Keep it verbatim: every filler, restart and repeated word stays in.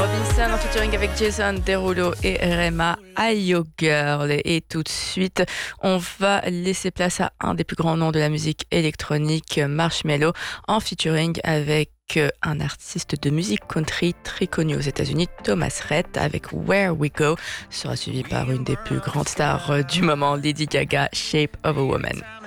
Robinson en featuring avec Jason Derulo et Rema, Ayo Girl. Et tout de suite, on va laisser place à un des plus grands noms de la musique électronique, Marshmello, en featuring avec un artiste de musique country très connu aux États-Unis, Thomas Rhett, avec Where We Go, sera suivi par une des plus grandes stars du moment, Lady Gaga, Shape of a Woman.